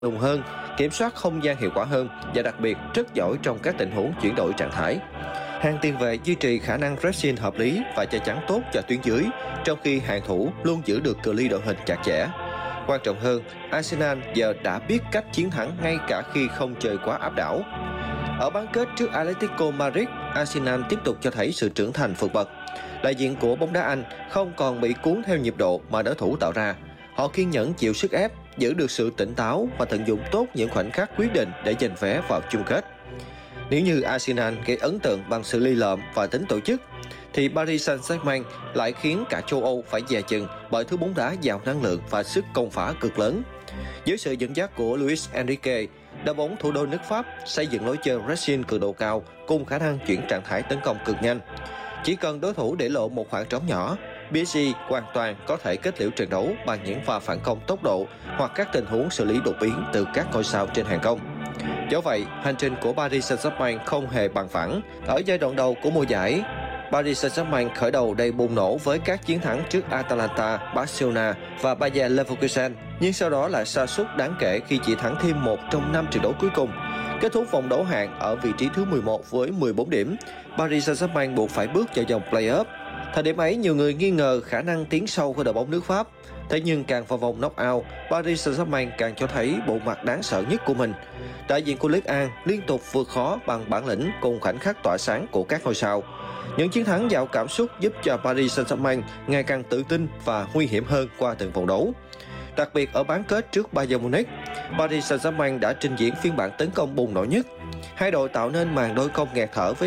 lùng hơn, kiểm soát không gian hiệu quả hơn và đặc biệt rất giỏi trong các tình huống chuyển đổi trạng thái. Hàng tiền vệ duy trì khả năng pressing hợp lý và che chắn tốt cho tuyến dưới, trong khi hàng thủ luôn giữ được cự ly đội hình chặt chẽ. Quan trọng hơn, Arsenal giờ đã biết cách chiến thắng ngay cả khi không chơi quá áp đảo. Ở bán kết trước Atletico Madrid, Arsenal tiếp tục cho thấy sự trưởng thành vượt bậc. Đại diện của bóng đá Anh không còn bị cuốn theo nhịp độ mà đối thủ tạo ra. Họ kiên nhẫn chịu sức ép, giữ được sự tỉnh táo và tận dụng tốt những khoảnh khắc quyết định để giành vé vào chung kết. Nếu như Arsenal gây ấn tượng bằng sự ly lợm và tính tổ chức, thì Paris Saint-Germain lại khiến cả châu Âu phải dè chừng bởi thứ bóng đá giàu năng lượng và sức công phá cực lớn. Dưới sự dẫn dắt của Luis Enrique, đội bóng thủ đô nước Pháp xây dựng lối chơi pressing cường độ cao cùng khả năng chuyển trạng thái tấn công cực nhanh. Chỉ cần đối thủ để lộ một khoảng trống nhỏ, PSG hoàn toàn có thể kết liễu trận đấu bằng những pha phản công tốc độ hoặc các tình huống xử lý đột biến từ các ngôi sao trên hàng công. Do vậy, hành trình của Paris Saint-Germain không hề bằng phẳng. Ở giai đoạn đầu của mùa giải, Paris Saint-Germain khởi đầu đầy bùng nổ với các chiến thắng trước Atalanta, Barcelona và Bayer Leverkusen, nhưng sau đó lại sa sút đáng kể khi chỉ thắng thêm một trong 5 trận đấu cuối cùng. Kết thúc vòng đấu hạng ở vị trí thứ 11 với 14 điểm, Paris Saint-Germain buộc phải bước vào vòng play-off. Thời điểm ấy, nhiều người nghi ngờ khả năng tiến sâu của đội bóng nước Pháp. Thế nhưng càng vào vòng knock-out, Paris Saint-Germain càng cho thấy bộ mặt đáng sợ nhất của mình. Đại diện của Ligue 1 liên tục vượt khó bằng bản lĩnh cùng khoảnh khắc tỏa sáng của các ngôi sao. Những chiến thắng giàu cảm xúc giúp cho Paris Saint-Germain ngày càng tự tin và nguy hiểm hơn qua từng vòng đấu. Đặc biệt ở bán kết trước Bayern Munich, Paris Saint-Germain đã trình diễn phiên bản tấn công bùng nổ nhất. Hai đội tạo nên màn đôi công nghẹt thở với